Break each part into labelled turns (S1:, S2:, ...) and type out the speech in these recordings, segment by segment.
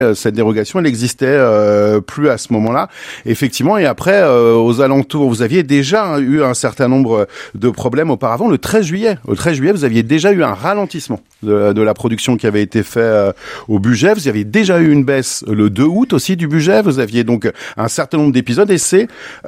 S1: Cette dérogation, elle n'existait plus à ce moment-là. Effectivement, et après, aux alentours, vous aviez déjà eu un certain nombre de problèmes auparavant. Le 13 juillet, vous aviez déjà eu un ralentissement de la production qui avait été fait au Bugey. Vous aviez déjà eu une baisse le 2 août aussi du Bugey. Vous aviez donc un certain nombre d'épisodes et c'est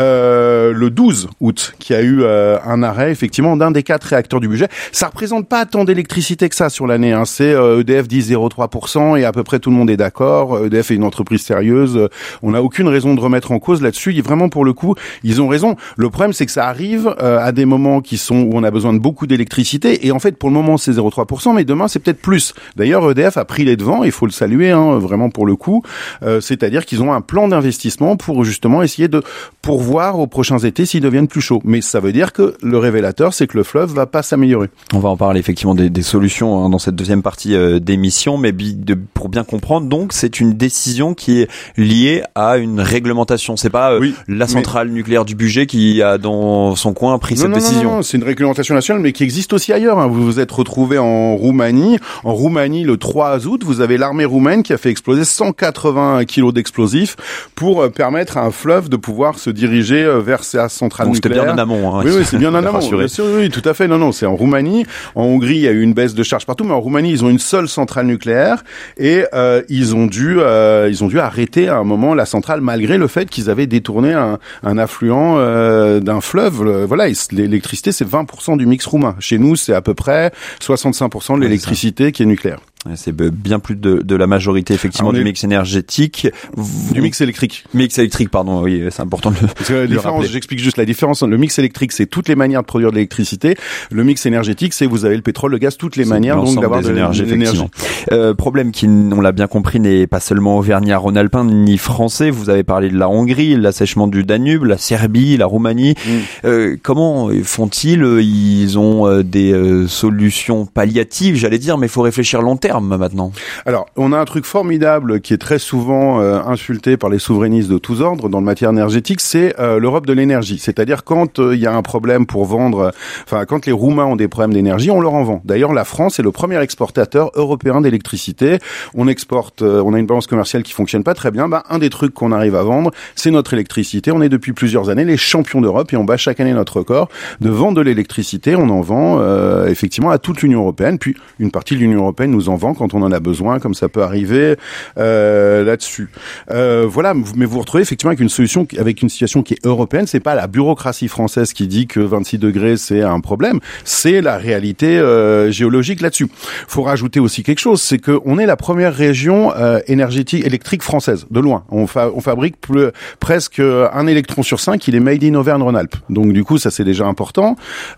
S1: le 12 août qu'il y a eu un arrêt effectivement d'un des 4 réacteurs du Bugey. Ça représente pas tant d'électricité que ça sur l'année. C'est EDF dit 0,3% et à peu près tout le monde est d'accord. EDF est une entreprise sérieuse. On n'a aucune raison de remettre en cause là-dessus. Vraiment, pour le coup, ils ont raison. Le problème, c'est que ça arrive à des moments où on a besoin de beaucoup d'électricité. Et en fait, pour le moment, c'est 0,3%, mais demain, c'est peut-être plus. D'ailleurs, EDF a pris les devants. Il faut le saluer, vraiment pour le coup. C'est-à-dire qu'ils ont un plan d'investissement pour justement essayer de pourvoir aux prochains étés s'ils deviennent plus chauds. Mais ça veut dire que le révélateur, c'est que le fleuve va pas s'améliorer.
S2: On va en parler effectivement des solutions dans cette deuxième partie d'émission, mais pour bien comprendre, donc, c'est une décision qui est liée à une réglementation. C'est pas la centrale nucléaire du Bugey qui a dans son coin pris cette décision.
S1: Non, c'est une réglementation nationale, mais qui existe aussi ailleurs. Vous vous êtes retrouvé en Roumanie. En Roumanie, le 3 août, vous avez l'armée roumaine qui a fait exploser 180 kilos d'explosifs pour permettre à un fleuve de pouvoir se diriger vers sa centrale nucléaire.
S2: C'était bien en amont.
S1: Oui, c'est bien en amont. Bien sûr, oui, tout à fait. Non, c'est en Roumanie. En Hongrie, il y a eu une baisse de charge partout, mais en Roumanie, ils ont une seule centrale nucléaire et ils ont dû arrêter à un moment la centrale malgré le fait qu'ils avaient détourné un affluent d'un fleuve. L'électricité, c'est 20% du mix roumain. Chez nous, c'est à peu près 65% de l'électricité qui est nucléaire.
S2: C'est bien plus de la majorité effectivement du mix énergétique.
S1: Du mix électrique.
S2: Mix électrique, pardon, oui, c'est important de le rappeler.
S1: J'explique juste la différence. Le mix électrique, c'est toutes les manières de produire de l'électricité. Le mix énergétique, c'est vous avez le pétrole, le gaz, toutes les manières donc d'avoir de l'énergie.
S2: Problème qui, on l'a bien compris, n'est pas seulement auvergnat-rhône-alpin ni français. Vous avez parlé de la Hongrie, l'assèchement du Danube, la Serbie, la Roumanie. Comment font-ils? Ils ont des solutions palliatives, j'allais dire, mais il faut réfléchir long terme maintenant.
S1: Alors, on a un truc formidable qui est très souvent insulté par les souverainistes de tous ordres dans le matière énergétique, c'est l'Europe de l'énergie. C'est-à-dire quand il y a un problème pour vendre, quand les Roumains ont des problèmes d'énergie, on leur en vend. D'ailleurs, la France est le premier exportateur européen d'électricité. On exporte, on a une balance commerciale qui fonctionne pas très bien. Un des trucs qu'on arrive à vendre, c'est notre électricité. On est depuis plusieurs années les champions d'Europe et on bat chaque année notre record de vendre de l'électricité. On en vend effectivement à toute l'Union européenne. Puis une partie de l'Union européenne nous en vend quand on en a besoin, comme ça peut arriver là-dessus. Mais vous vous retrouvez effectivement avec une situation qui est européenne. C'est pas la bureaucratie française qui dit que 26 degrés c'est un problème. C'est la réalité géologique là-dessus. Faut rajouter aussi quelque chose, c'est que on est la première région électrique française de loin. On fabrique presque un électron sur 5, il est made in Auvergne-Rhône-Alpes. Donc du coup ça c'est déjà important.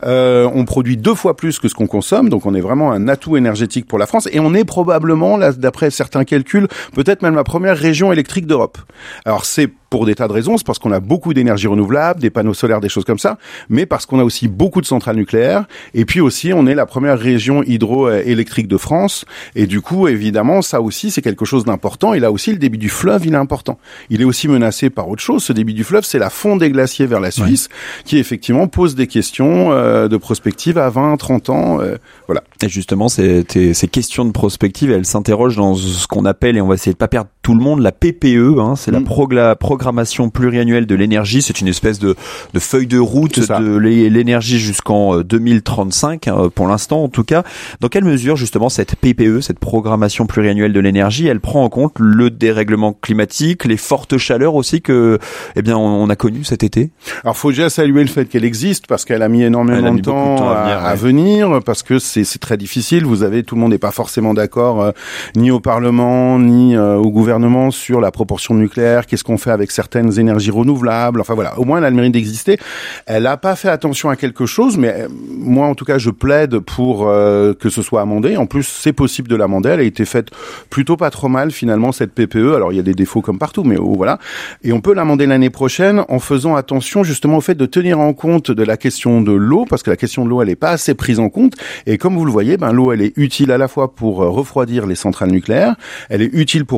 S1: On produit 2 fois plus que ce qu'on consomme, donc on est vraiment un atout énergétique pour la France et on est probablement, là, d'après certains calculs, peut-être même la première région électrique d'Europe. Alors c'est pour des tas de raisons, c'est parce qu'on a beaucoup d'énergie renouvelable, des panneaux solaires, des choses comme ça, mais parce qu'on a aussi beaucoup de centrales nucléaires, et puis aussi on est la première région hydroélectrique de France, et du coup évidemment ça aussi c'est quelque chose d'important, et là aussi le débit du fleuve il est important. Il est aussi menacé par autre chose, ce débit du fleuve c'est la fonte des glaciers vers la Suisse, qui effectivement pose des questions de prospective à 20, 30 ans, voilà.
S2: Et justement ces questions de prospective, elles s'interrogent dans ce qu'on appelle, et on va essayer de pas perdre tout le monde, la PPE, c'est la programmation pluriannuelle de l'énergie. C'est une espèce de feuille de route de l'énergie jusqu'en 2035, pour l'instant en tout cas. Dans quelle mesure justement cette PPE, cette programmation pluriannuelle de l'énergie, elle prend en compte le dérèglement climatique, les fortes chaleurs aussi que on a connues cet été?
S1: Alors faut déjà saluer le fait qu'elle existe parce qu'elle a mis énormément de temps à venir, parce que c'est très difficile. Tout le monde n'est pas forcément d'accord ni au Parlement ni au gouvernement sur la proportion nucléaire, qu'est-ce qu'on fait avec certaines énergies renouvelables, enfin voilà, au moins elle a le mérite d'exister. Elle n'a pas fait attention à quelque chose, mais moi en tout cas je plaide pour que ce soit amendé. En plus c'est possible de l'amender, elle a été faite plutôt pas trop mal finalement cette PPE, alors il y a des défauts comme partout, mais voilà. Et on peut l'amender l'année prochaine en faisant attention justement au fait de tenir en compte de la question de l'eau, parce que la question de l'eau elle n'est pas assez prise en compte, et comme vous le voyez, l'eau elle est utile à la fois pour refroidir les centrales nucléaires, elle est utile pour produire de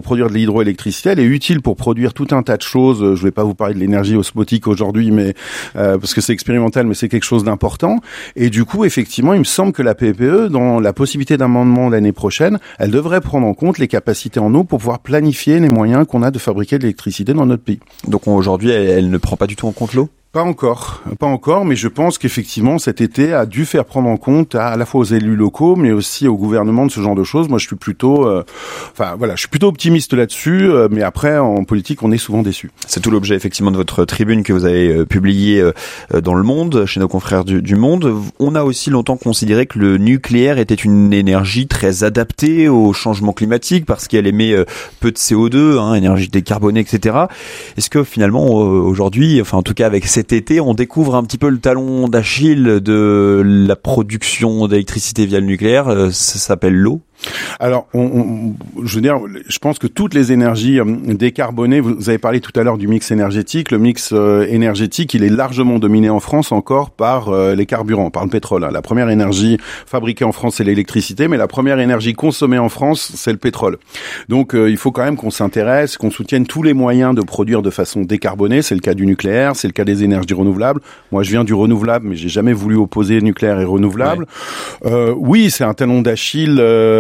S1: l'hydroélectricité, elle est utile pour produire tout un tas de choses. Je vais pas vous parler de l'énergie osmotique aujourd'hui, mais parce que c'est expérimental, mais c'est quelque chose d'important. Et du coup, effectivement, il me semble que la PPE, dans la possibilité d'amendement l'année prochaine, elle devrait prendre en compte les capacités en eau pour pouvoir planifier les moyens qu'on a de fabriquer de l'électricité dans notre pays.
S2: Donc aujourd'hui, elle ne prend pas du tout en compte l'eau ?
S1: Pas encore, mais je pense qu'effectivement cet été a dû faire prendre en compte à la fois aux élus locaux, mais aussi au gouvernement de ce genre de choses. Moi, je suis plutôt, je suis plutôt optimiste là-dessus, mais après, en politique, on est souvent déçu.
S2: C'est tout l'objet effectivement de votre tribune que vous avez publiée dans Le Monde, chez nos confrères du Monde. On a aussi longtemps considéré que le nucléaire était une énergie très adaptée au changement climatique parce qu'elle émet peu de CO2, énergie décarbonée, etc. Est-ce que finalement aujourd'hui, enfin en tout cas avec cet été, on découvre un petit peu le talon d'Achille de la production d'électricité via le nucléaire, ça s'appelle l'eau?
S1: Alors, je veux dire, je pense que toutes les énergies décarbonées, vous avez parlé tout à l'heure du mix énergétique. Le mix énergétique, il est largement dominé en France encore par les carburants, par le pétrole. La première énergie fabriquée en France, c'est l'électricité, mais la première énergie consommée en France, c'est le pétrole. Donc, il faut quand même qu'on s'intéresse, qu'on soutienne tous les moyens de produire de façon décarbonée. C'est le cas du nucléaire, c'est le cas des énergies renouvelables. Moi, je viens du renouvelable, mais j'ai jamais voulu opposer nucléaire et renouvelable. Ouais. Oui, c'est un talon d'Achille.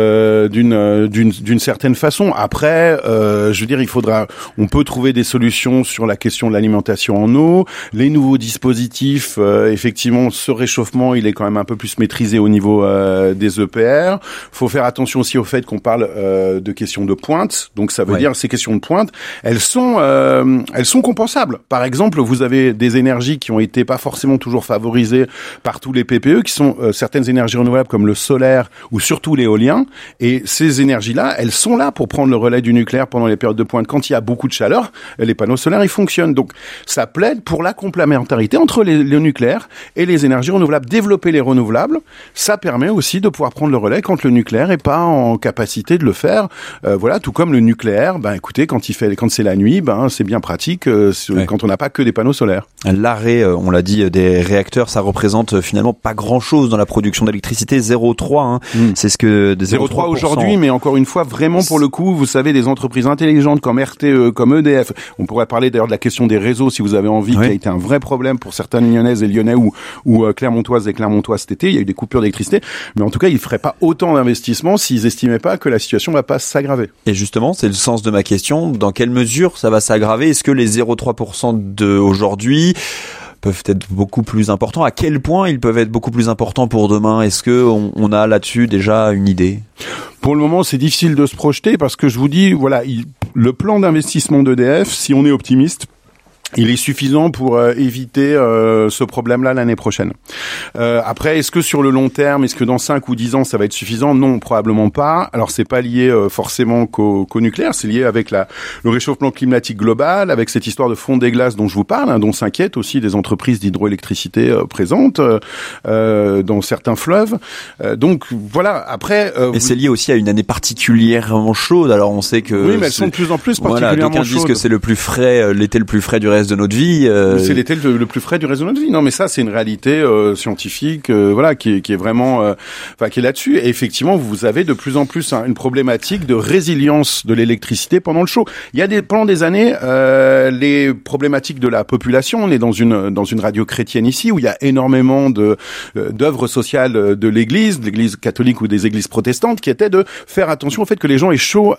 S1: D'une certaine façon. Après, je veux dire, on peut trouver des solutions sur la question de l'alimentation en eau. Les nouveaux dispositifs, effectivement, ce réchauffement, il est quand même un peu plus maîtrisé au niveau des EPR. Faut faire attention aussi au fait qu'on parle de questions de pointe. Donc, ça veut dire ces questions de pointe, elles sont compensables. Par exemple, vous avez des énergies qui ont été pas forcément toujours favorisées par tous les PPE, qui sont certaines énergies renouvelables comme le solaire ou surtout l'éolien. Et ces énergies-là, elles sont là pour prendre le relais du nucléaire pendant les périodes de pointe. Quand il y a beaucoup de chaleur, les panneaux solaires, ils fonctionnent. Donc, ça plaide pour la complémentarité entre le nucléaire et les énergies renouvelables. Développer les renouvelables, ça permet aussi de pouvoir prendre le relais quand le nucléaire est pas en capacité de le faire. Tout comme le nucléaire, écoutez, quand c'est la nuit, c'est bien pratique quand on n'a pas que des panneaux solaires.
S2: L'arrêt, on l'a dit, des réacteurs, ça représente finalement pas grand-chose dans la production d'électricité, 0,3. C'est ce que
S1: 0,3 aujourd'hui, mais encore une fois, vraiment pour le coup, vous savez, des entreprises intelligentes comme RTE, comme EDF. On pourrait parler d'ailleurs de la question des réseaux, si vous avez envie, qui a été un vrai problème pour certaines Lyonnaises et Lyonnais ou Clermontoises et Clermontois cet été. Il y a eu des coupures d'électricité, mais en tout cas, ils feraient pas autant d'investissements s'ils estimaient pas que la situation va pas s'aggraver.
S2: Et justement, c'est le sens de ma question. Dans quelle mesure ça va s'aggraver? Est-ce que les 0,3% d'aujourd'hui peuvent être beaucoup plus importants? À quel point ils peuvent être beaucoup plus importants pour demain? Est-ce que on a là-dessus déjà une idée?
S1: Pour le moment, c'est difficile de se projeter parce que je vous dis, le plan d'investissement d'EDF, si on est optimiste, il est suffisant pour éviter ce problème-là l'année prochaine. Après, est-ce que sur le long terme, est-ce que dans 5 ou 10 ans, ça va être suffisant? Non, probablement pas. Alors, c'est pas lié forcément qu'au nucléaire, c'est lié avec le réchauffement climatique global, avec cette histoire de fonte des glaces dont je vous parle, dont s'inquiètent aussi des entreprises d'hydroélectricité présentes dans certains fleuves. Donc, voilà. Après...
S2: Et c'est lié aussi à une année particulièrement chaude. Alors, on sait que...
S1: Oui, mais elles sont de plus en plus particulièrement chaudes.
S2: D'aucuns disent que c'est le plus frais, l'été le plus frais du reste de notre vie.
S1: C'est l'été le plus frais du reste de notre vie. Non, mais ça, c'est une réalité scientifique, qui est vraiment, qui est là-dessus. Et effectivement, vous avez de plus en plus une problématique de résilience de l'électricité pendant le chaud. Il y a pendant des années, les problématiques de la population. On est dans une radio chrétienne ici où il y a énormément d'œuvres sociales de l'Église catholique ou des églises protestantes, qui étaient de faire attention au fait que les gens aient chaud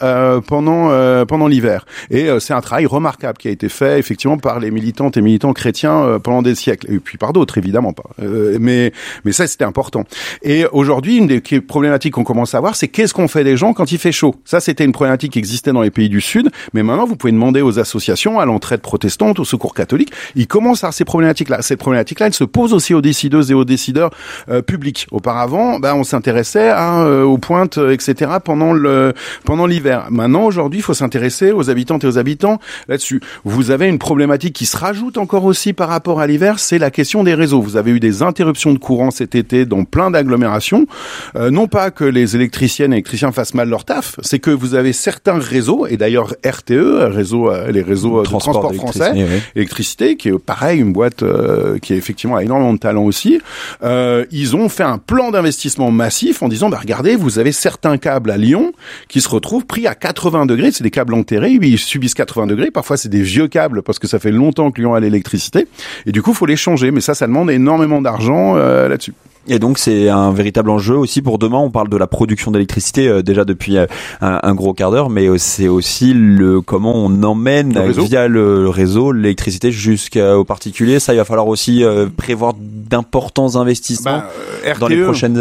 S1: pendant l'hiver. Et c'est un travail remarquable qui a été fait effectivement par les militantes et militants chrétiens pendant des siècles, et puis par d'autres évidemment pas. Mais ça, c'était important. Et aujourd'hui, une des problématiques qu'on commence à voir, c'est qu'est-ce qu'on fait des gens quand il fait chaud. Ça, c'était une problématique qui existait dans les pays du Sud, mais maintenant vous pouvez demander aux associations, à l'entraide protestante, au secours catholique, ils commencent à avoir ces problématiques-là. Ces problématiques-là, elles se posent aussi aux décideuses et aux décideurs publics. Auparavant, on s'intéressait aux pointes, etc. pendant l'hiver. Maintenant, aujourd'hui, il faut s'intéresser aux habitantes et aux habitants là-dessus. Vous avez une problématique problématique qui se rajoute encore aussi par rapport à l'hiver, c'est la question des réseaux. Vous avez eu des interruptions de courant cet été dans plein d'agglomérations. Non pas que les électriciennes et électriciens fassent mal leur taf, c'est que vous avez certains réseaux, et d'ailleurs RTE, les réseaux de transport français, électricité, qui est pareil, une boîte qui effectivement a énormément de talent aussi. Ils ont fait un plan d'investissement massif en disant, regardez, vous avez certains câbles à Lyon qui se retrouvent pris à 80 degrés. C'est des câbles enterrés, ils subissent 80 degrés. Parfois, c'est des vieux câbles parce que ça fait longtemps que Lyon a l'électricité. Et du coup, faut les changer. Mais ça demande énormément d'argent là-dessus.
S2: Et donc c'est un véritable enjeu aussi pour demain. On parle de la production d'électricité déjà depuis un gros quart d'heure, mais c'est aussi comment on emmène via le réseau l'électricité jusqu'aux particuliers. Ça, il va falloir aussi prévoir d'importants investissements dans les prochaines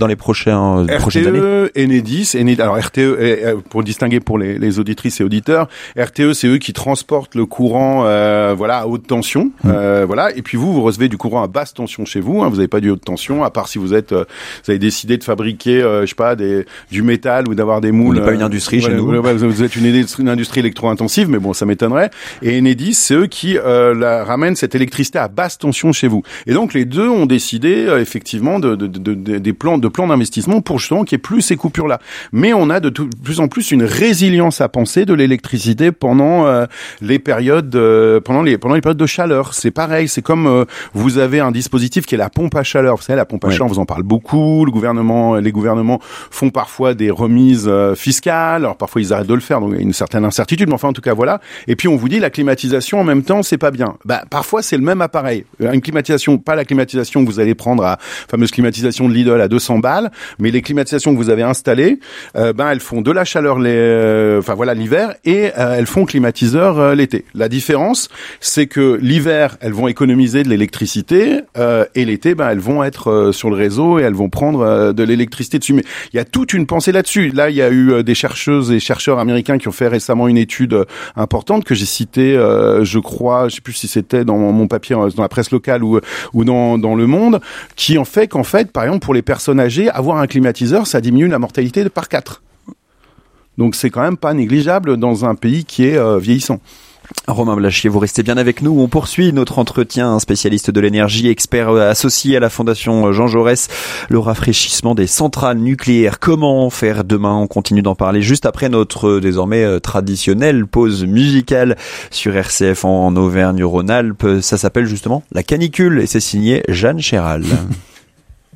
S2: années.
S1: Enedis, alors RTE, pour distinguer pour les auditrices et auditeurs, RTE c'est eux qui transportent le courant à haute tension, et puis vous recevez du courant à basse tension chez vous. Vous n'avez pas du haute tension. À part si vous avez décidé de fabriquer, du métal ou d'avoir des moules.
S2: On n'est pas une industrie chez nous.
S1: Vous êtes une industrie électro-intensive, mais bon, ça m'étonnerait. Et Enedis, c'est eux qui ramènent cette électricité à basse tension chez vous. Et donc les deux ont décidé effectivement des plans d'investissement pour justement qu'il n'y ait plus ces coupures-là. Mais on a de plus en plus une résilience à penser de l'électricité pendant les périodes de chaleur. C'est pareil, c'est comme vous avez un dispositif qui est la pompe à chaleur. Vous savez, la pompe à chaleur, on vous en parle beaucoup. Les gouvernements font parfois des remises fiscales. Alors parfois ils arrêtent de le faire, donc il y a une certaine incertitude. Mais enfin, en tout cas, voilà. Et puis on vous dit la climatisation en même temps, c'est pas bien. Parfois c'est le même appareil. Une climatisation, pas la climatisation que vous allez prendre à fameuse climatisation de Lidl à 200 balles, mais les climatisations que vous avez installées, elles font de la chaleur l'hiver et elles font climatiseur l'été. La différence, c'est que l'hiver, elles vont économiser de l'électricité et l'été, elles vont être sur le réseau et elles vont prendre de l'électricité dessus. Mais il y a toute une pensée là-dessus. Là, il y a eu des chercheuses et chercheurs américains qui ont fait récemment une étude importante que j'ai citée, je crois, je sais plus si c'était dans mon papier, dans la presse locale ou dans Le Monde, qui en fait qu'en fait, par exemple, pour les personnes âgées, avoir un climatiseur, ça diminue la mortalité par 4. Donc c'est quand même pas négligeable dans un pays qui est vieillissant.
S2: Romain Blachier, vous restez bien avec nous. On poursuit notre entretien, un spécialiste de l'énergie, expert associé à la Fondation Jean Jaurès. Le rafraîchissement des centrales nucléaires, comment faire demain? On continue d'en parler juste après notre désormais traditionnelle pause musicale sur RCF en Auvergne-Rhône-Alpes. Ça s'appelle justement La Canicule et c'est signé Jeanne Chéral.